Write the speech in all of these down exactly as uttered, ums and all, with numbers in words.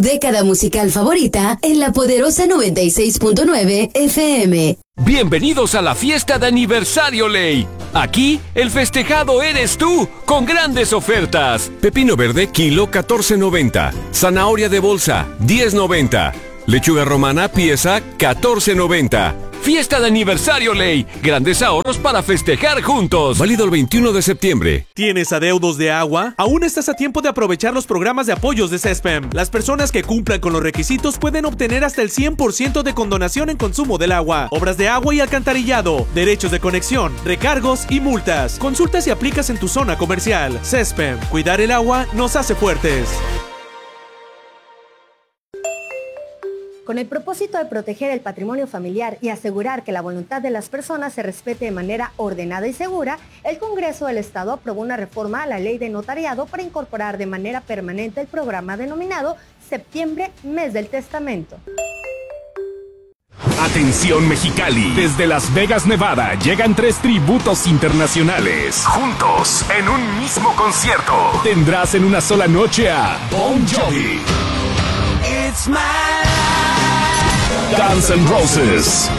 década musical favorita en la poderosa noventa y seis punto nueve F M. Bienvenidos a la fiesta de aniversario Ley. Aquí, el festejado eres tú, con grandes ofertas. Pepino verde, kilo catorce noventa. Zanahoria de bolsa, diez noventa. Lechuga romana, pieza, catorce noventa. Fiesta de aniversario Ley. Grandes ahorros para festejar juntos. Válido el veintiuno de septiembre. ¿Tienes adeudos de agua? Aún estás a tiempo de aprovechar los programas de apoyos de CESPEM. Las personas que cumplan con los requisitos pueden obtener hasta el cien por ciento de condonación en consumo del agua, obras de agua y alcantarillado, derechos de conexión, recargos y multas. Consulta si aplicas en tu zona comercial. CESPEM. Cuidar el agua nos hace fuertes. Con el propósito de proteger el patrimonio familiar y asegurar que la voluntad de las personas se respete de manera ordenada y segura, el Congreso del Estado aprobó una reforma a la Ley de Notariado para incorporar de manera permanente el programa denominado Septiembre, Mes del Testamento. Atención Mexicali, desde Las Vegas, Nevada, llegan tres tributos internacionales. Juntos, en un mismo concierto, tendrás en una sola noche a Bon Jovi, It's My Life, Guns N' Roses,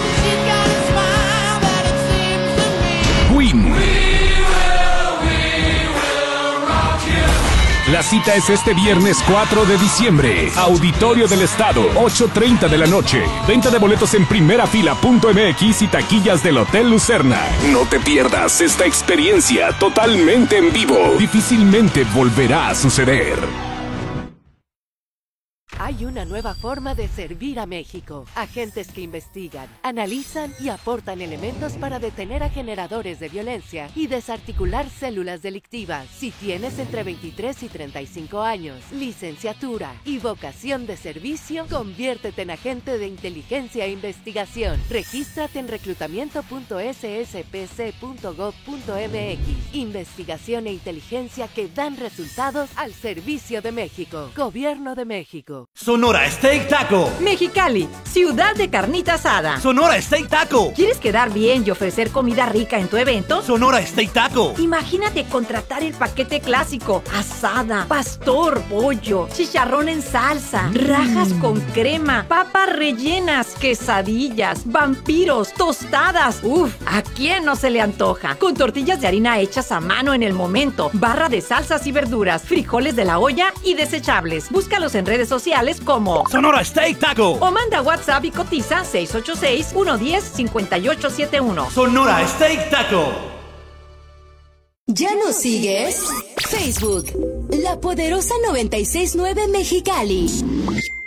Queen. La cita es este viernes cuatro de diciembre. Auditorio del Estado, ocho treinta de la noche. Venta de boletos en primerafila punto m x y taquillas del Hotel Lucerna. No te pierdas esta experiencia totalmente en vivo. Difícilmente volverá a suceder. Hay una nueva forma de servir a México. Agentes que investigan, analizan y aportan elementos para detener a generadores de violencia y desarticular células delictivas. Si tienes entre veintitrés y treinta y cinco años, licenciatura y vocación de servicio, conviértete en agente de inteligencia e investigación. Regístrate en reclutamiento punto s s p c punto gov punto m x. Investigación e inteligencia que dan resultados al servicio de México. Gobierno de México. Sonora Steak Taco. Mexicali, ciudad de carnita asada. Sonora Steak Taco. ¿Quieres quedar bien y ofrecer comida rica en tu evento? Sonora Steak Taco. Imagínate contratar el paquete clásico: asada, pastor, pollo, chicharrón en salsa, mm. rajas con crema, papas rellenas, quesadillas, vampiros, tostadas. Uf, ¿a quién no se le antoja? Con tortillas de harina hechas a mano en el momento, barra de salsas y verduras, frijoles de la olla y desechables. Búscalos en redes sociales como Sonora Steak Taco o manda WhatsApp y cotiza seis ocho seis, uno uno cero, cinco ocho siete uno. Sonora Steak Taco. ¿Ya nos sigues? Facebook, La Poderosa noventa y seis punto nueve Mexicali.